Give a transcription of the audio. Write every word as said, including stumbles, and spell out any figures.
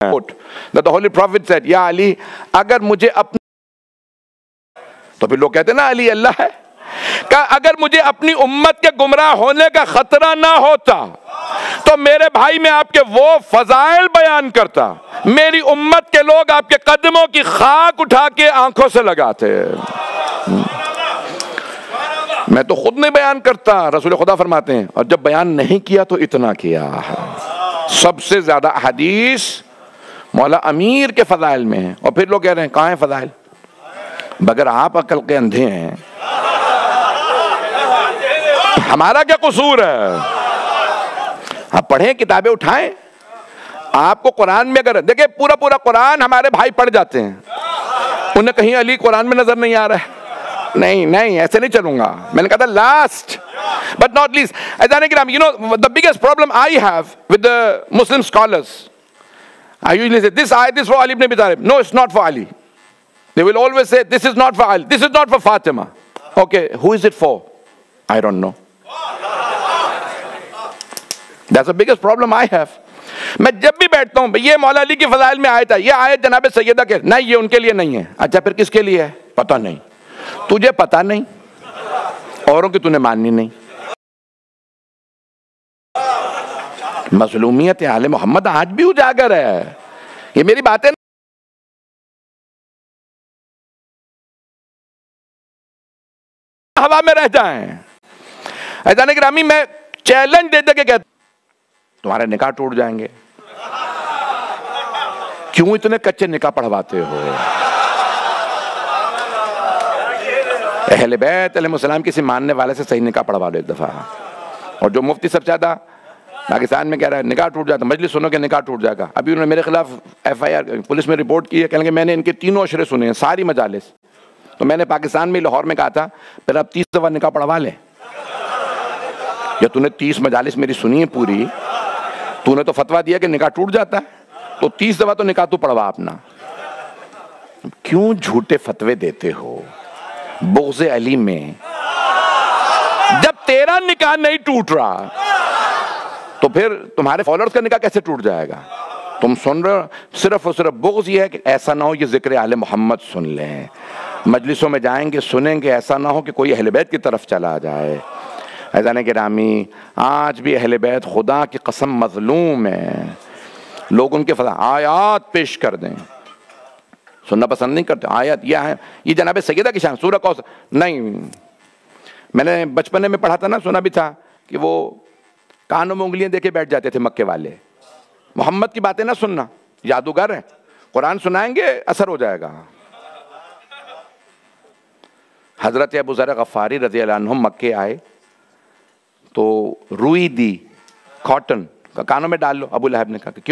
That the Holy Prophet said, या अली, अगर मुझे अपनी, तो फिर लोग कहते हैं ना अली अल्लाह है, का अगर मुझे अपनी उम्मत के गुमराह होने का खतरा ना होता तो मेरे भाई मैं आपके वो फजाइल बयान करता, मेरी उम्मत के लोग आपके कदमों की खाक उठा के आंखों से लगाते। मैं तो खुद नहीं बयान करता, रसूल खुदा फरमाते हैं, और जब बयान नहीं किया तो इतना किया। सबसे ज्यादा हदीस मौला अमीर के फजाइल में है, और फिर लोग कह रहे हैं कहाँ है फजाइल? बगैर आप अकल के अंधे हैं, हमारा क्या कसूर है? आप पढ़ें, किताबें उठाएं। आपको कुरान में अगर देखिए, पूरा पूरा कुरान हमारे भाई पढ़ जाते हैं, उन्हें कहीं अली कुरान में नजर नहीं आ रहा है। नहीं नहीं, ऐसे नहीं चलूंगा। मैंने कहा था लास्ट बट नॉट लीस्ट, अज़ान किराम, you know the biggest problem I have with the Muslim scholars, I usually say this ayat is for Ali ibn Abi Talib. No, it's not for Ali. They will always say this is not for Ali, this is not for Fatima. Okay, who is it for? I don't know. That's the biggest problem I have. मैं जब भी बैठता हूँ, ये मौला अली की फजाइल में आयत है, ये आयत जनाब सैयदा के, नहीं ये उनके लिए नहीं है। अच्छा फिर किसके लिए है? पता नहीं। तुझे पता नहीं, औरों की तूने माननी नहीं। मज़लूमियत आले मोहम्मद आज भी उजागर है। ये मेरी बातें हवा में रह जाएं। ऐसा गिरामी, मैं चैलेंज दे दे के कहता तुम्हारे निकाह टूट जाएंगे। क्यों इतने कच्चे निकाह पढ़वाते हो? अहले बैत अलैहिस्सलाम किसी मानने वाले से सही निकाह पढ़वा दो एक दफा। और जो मुफ्ती सब चाहता पाकिस्तान में कह रहा है निकाह टूट जाता, मजलिस सुनो के निकाह टूट जाएगा। अभी उन्होंने मेरे खिलाफ एफ आई आर पुलिस में रिपोर्ट की है, कहेंगे मैंने इनके तीनों अशरे सुने हैं, सारी मजालिस। तो मैंने पाकिस्तान में लाहौर में कहा था फिर अब तीस दफा निकाह पढ़वा ले। या तूने तीस मजालिस मेरी सुनी है पूरी, तूने तो फतवा दिया कि निकाह टूट जाता है, तो तीस दफा तो निकाह तू पढ़वा अपना। क्यों झूठे फतवे देते हो बुग़्ज़ अली में? जब तेरा निकाह नहीं टूट रहा तो फिर तुम्हारे फॉलोअर्स का निकाह कैसे टूट जाएगा? तुम सुन रहे हो, सिर्फ और सिर्फ बुग़्ज़ ये है कि ऐसा ना हो ये जिक्र आले मोहम्मद सुन लें, मजलिसों में जाएंगे सुनेंगे, ऐसा ना हो कि कोई अहले बैत की तरफ चला जाए। ऐज़ान गिरामी, आज भी अहले बैत खुदा की कसम मजलूम है। लोग उनके फजा आयात पेश कर दें, सुनना पसंद नहीं करते। आयत यह है, ये जनाब सैयदा की शान, सूरह कौसर नहीं। मैंने बचपने में पढ़ा था ना, सुना भी था कि वो कानों में उंगलियां देके बैठ जाते थे मक्के वाले। मोहम्मद की बातें ना सुनना, जादूगर है, कुरान सुनाएंगे असर हो जाएगा। हजरत अबू ज़र गफ़ारी रज़ी अल्लाह अन्हु मक्के आए तो रुई दी, कॉटन का कानों में डाल लो। अबू लहब ने कहा कि